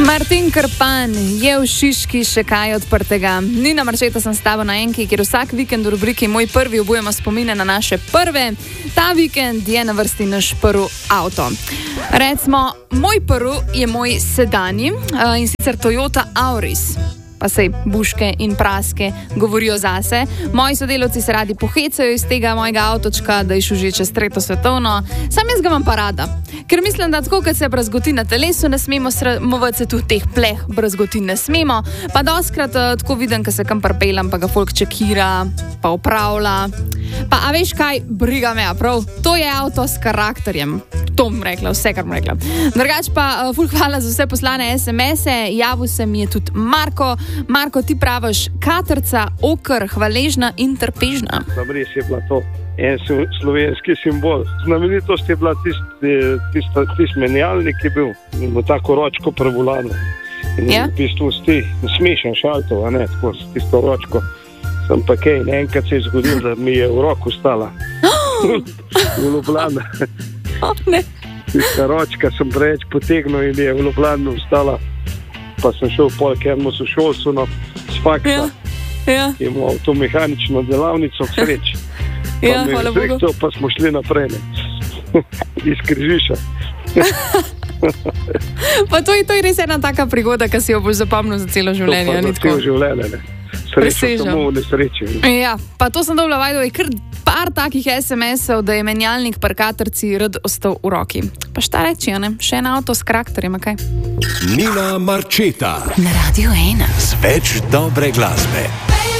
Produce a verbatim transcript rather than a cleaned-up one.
Martin Krpan je v Šiški še kaj odprtega. Nina Marčeta sem s tabo na enki, kjer vsak vikend v rubriki Moj prvi obujemo spomine na naše prve. Ta vikend je na vrsti naš prvi avto. Recimo, moj prvi je moj sedanji in sicer Toyota Auris. Pa sej buške in praske govorijo zase. Moji sodelavci se radi pohecajo iz tega mojega avtočka, da je šel že čez tretjo svetovno. Sam jaz ga imam pa rada. Ker mislim, da tako, kot se brazgoti na telesu, ne smemo sramovati se tudi teh pleh brazgoti ne smemo. Pa doskrat uh, tako vidim, ko se kam pripeljem, pa ga folk čekira, pa upravlja. Pa a veš kaj, briga me, prav, to je avto s karakterjem. To bom rekla, vse, kar bom rekla. Drugač pa, uh, ful hvala za vse poslane es em ese, javil se mi je tudi Marko. Marko, ti praviš, katrca, okr, hvaležna in trpežna. Res je bila to en slovenski simbol. Znamenitost je bila tisti tist, tist menjalnik, ki je bil v tako ročko prevolano. In ja? V bistvu si smešen šaltov, a ne, tako s tisto ročko. Sem pa kaj, enkrat se je zgodil, da mi je v roku stala. V Ljubljani. Oh, ne. Tista ročka sem preveč potegnil in je v Ljubljani stala. Pa sem šel pol kernemu sošolcu no, s fakta, ja, ja. Ki je imel avtomehanično delavnico k sreči. Ja, hvala Bogu. Pa smo šli naprej, ne. Iz Križiša. Pa to je, to je res ena taka prigoda, ki si jo boš zapomnil za celo življenje. To pa za celo življenje, ne. Srečo samo v nesreči. Ja, pa to sem dobila vajdo, je kar par takih es em esov, da je menjalnik pri katrci rad ostal v roki. Pa šta reči, ne? Še en avto s karakterjem, kaj? Nina Marčeta na Radio ena. Z več dobre glasbe.